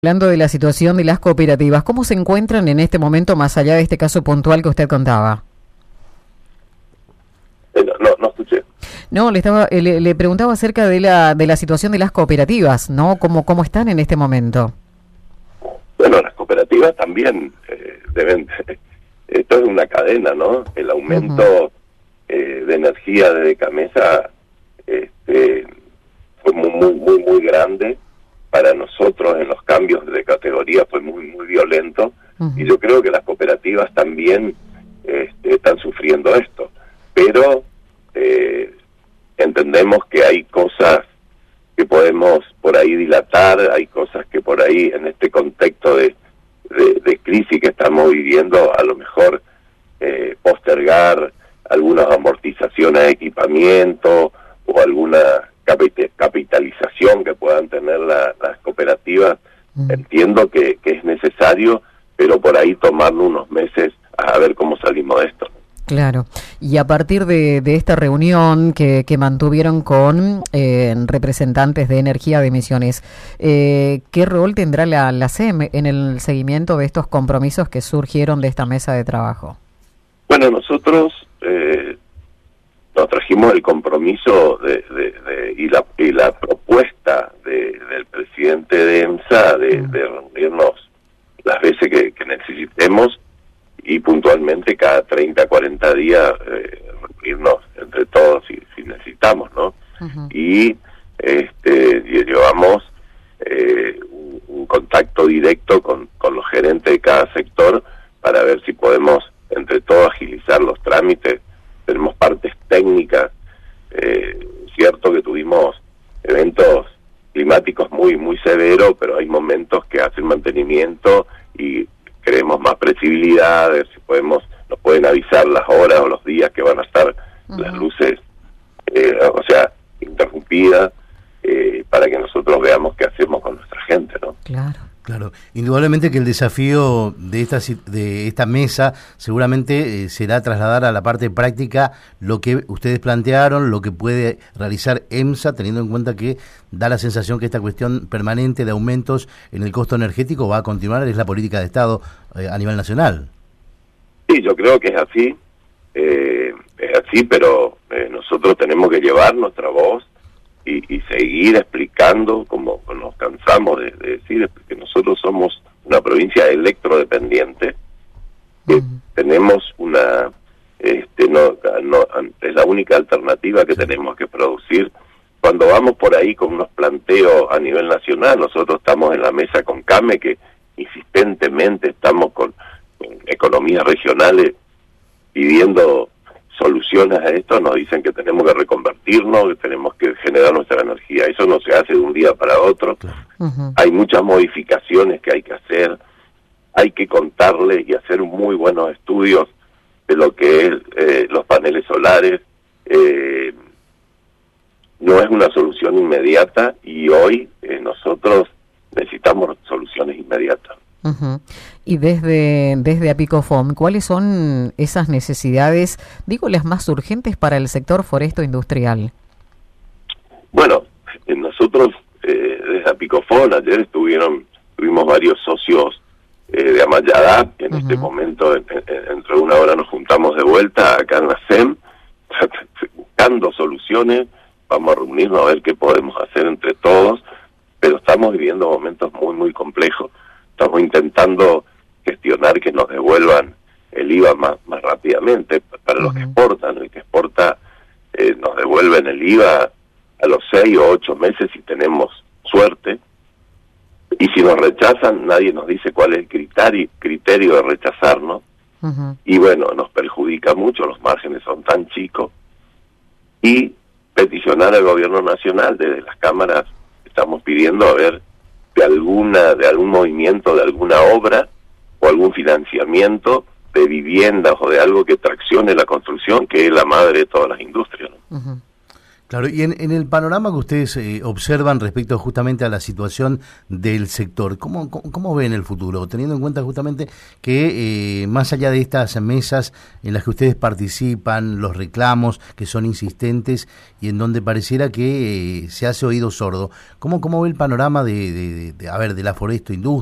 Hablando de la situación de las cooperativas, ¿cómo se encuentran en este momento más allá de este caso puntual que usted contaba? No escuché. No, le preguntaba acerca de la situación de las cooperativas, ¿no? ¿Cómo están en este momento? Bueno, las cooperativas también deben... Esto es una cadena, ¿no? El aumento de energía de Gamesa fue muy grande. Para nosotros en los cambios de categoría fue muy violento, y yo creo que las cooperativas también están sufriendo esto, pero entendemos que hay cosas que podemos por ahí dilatar, hay cosas que por ahí en este contexto de crisis que estamos viviendo, a lo mejor postergar algunas amortizaciones de equipamiento o alguna capitalización que puedan tener las cooperativas. Entiendo que es necesario, pero por ahí tomarlo unos meses a ver cómo salimos de esto. Claro, y a partir de esta reunión que mantuvieron con representantes de energía de emisiones, ¿qué rol tendrá la SEM en el seguimiento de estos compromisos que surgieron de esta mesa de trabajo? Bueno, nosotros nos trajimos el compromiso y la propuesta del presidente de EMSA de reunirnos las veces que necesitemos, y puntualmente cada 30, 40 días reunirnos entre todos si necesitamos, ¿no? Y llevamos un contacto directo con los gerentes de cada sector para ver si podemos entre todos agilizar los trámites. Tenemos partes técnicas, cierto que tuvimos eventos climáticos muy severos, pero hay momentos que hacen mantenimiento y queremos más flexibilidad, a ver si nos pueden avisar las horas o los días que van a estar las luces, interrumpidas, para que nosotros veamos qué hacemos con nuestra gente, ¿no? Claro, indudablemente que el desafío de esta mesa seguramente será trasladar a la parte práctica lo que ustedes plantearon, lo que puede realizar EMSA, teniendo en cuenta que da la sensación que esta cuestión permanente de aumentos en el costo energético va a continuar, es la política de Estado a nivel nacional. Sí, yo creo que es así, pero nosotros tenemos que llevar nuestra voz y seguir explicando, como nos cansamos de decir, que nosotros somos una provincia electrodependiente, que tenemos es la única alternativa que tenemos que producir. Cuando vamos por ahí con unos planteos a nivel nacional, nosotros estamos en la mesa con CAME, que insistentemente estamos con economías regionales pidiendo soluciones a esto. Nos dicen que tenemos que reconvertirnos, que tenemos que generar nuestra energía. Eso no se hace de un día para otro. Hay muchas modificaciones que hay que hacer. Hay que contarle y hacer muy buenos estudios de lo que es los paneles solares. No es una solución inmediata, y hoy nosotros necesitamos soluciones inmediatas. Y desde Apicofom, ¿cuáles son esas necesidades, las más urgentes para el sector foresto industrial? Bueno, nosotros desde Apicofom ayer tuvimos varios socios de Amayadá, que en este momento dentro de una hora nos juntamos de vuelta acá en la SEM, buscando soluciones. Vamos a reunirnos a ver qué podemos hacer entre todos, pero estamos viviendo momentos muy complejos. Estamos intentando gestionar que nos devuelvan el IVA más rápidamente para los que exportan. El que exporta nos devuelven el IVA a los 6 o 8 meses si tenemos suerte, y si nos rechazan nadie nos dice cuál es el criterio de rechazarnos, y bueno, nos perjudica mucho, los márgenes son tan chicos. Y peticionar al gobierno nacional, desde las cámaras estamos pidiendo a ver de algún movimiento, de alguna obra o algún financiamiento de viviendas o de algo que traccione la construcción, que es la madre de todas las industrias, ¿no? Claro, y en el panorama que ustedes observan respecto justamente a la situación del sector, ¿cómo ven el futuro? Teniendo en cuenta justamente que más allá de estas mesas en las que ustedes participan, los reclamos que son insistentes y en donde pareciera que se hace oído sordo, ¿cómo ve el panorama de la Foresto Industria?